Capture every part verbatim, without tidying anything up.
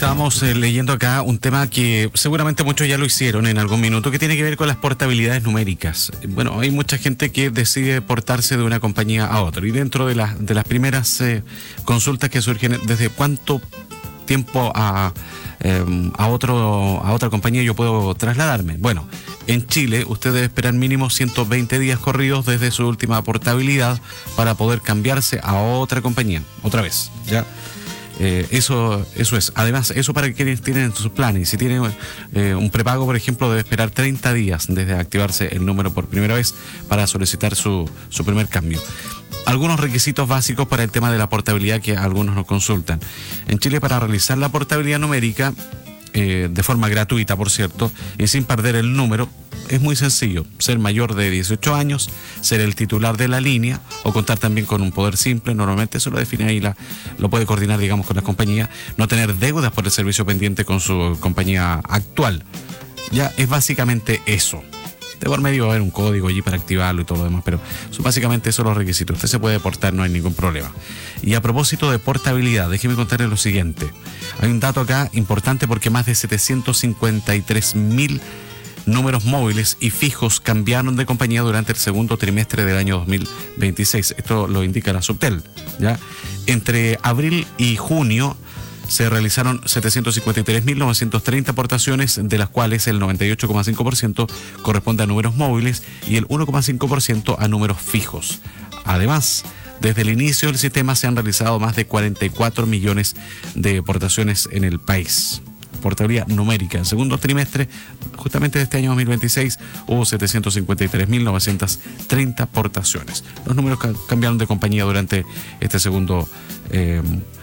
Estábamos eh, leyendo acá un tema que seguramente muchos ya lo hicieron en algún minuto, que tiene que ver con las portabilidades numéricas. Bueno, hay mucha gente que decide portarse de una compañía a otra, y dentro de, la, de las primeras eh, consultas que surgen, ¿desde cuánto tiempo a, eh, a, otro, a otra compañía yo puedo trasladarme? Bueno, en Chile usted debe esperar mínimo ciento veinte días corridos desde su última portabilidad para poder cambiarse a otra compañía, otra vez, ¿ya? Eh, eso, eso es. Además, eso para quienes tienen sus planes. Si tienen eh, un prepago, por ejemplo, debe esperar treinta días desde activarse el número por primera vez para solicitar su, su primer cambio. Algunos requisitos básicos para el tema de la portabilidad que algunos nos consultan. En Chile, para realizar la portabilidad numérica, eh, de forma gratuita, por cierto, y sin perder el número, es muy sencillo: ser mayor de dieciocho años, ser el titular de la línea o contar también con un poder simple. Normalmente eso lo define ahí, la, lo puede coordinar, digamos, con la compañía. No tener deudas por el servicio pendiente con su compañía actual. Ya es básicamente eso. De por medio va a haber un código allí para activarlo y todo lo demás, pero son básicamente esos los requisitos. Usted se puede portar, no hay ningún problema. Y a propósito de portabilidad, déjeme contarle lo siguiente. Hay un dato acá importante, porque más de setecientos cincuenta y tres mil números móviles y fijos cambiaron de compañía durante el segundo trimestre del año dos mil veintiséis. Esto lo indica la Subtel, ¿ya? Entre abril y junio se realizaron setecientos cincuenta y tres mil novecientos treinta aportaciones, de las cuales el noventa y ocho coma cinco por ciento corresponde a números móviles y el uno coma cinco por ciento a números fijos. Además, desde el inicio del sistema se han realizado más de cuarenta y cuatro millones de aportaciones en el país. Portabilidad numérica. En segundo trimestre, justamente de este año dos mil veintiséis, hubo setecientos cincuenta y tres mil novecientas treinta aportaciones. Los números cambiaron de compañía durante este segundo eh,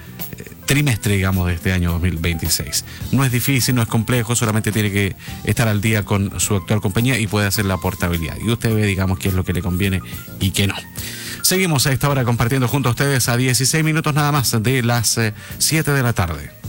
trimestre, digamos, de este año dos mil veintiséis. No es difícil, no es complejo, solamente tiene que estar al día con su actual compañía y puede hacer la portabilidad. Y usted ve, digamos, qué es lo que le conviene y qué no. Seguimos a esta hora compartiendo junto a ustedes a dieciséis minutos nada más de las eh, siete de la tarde.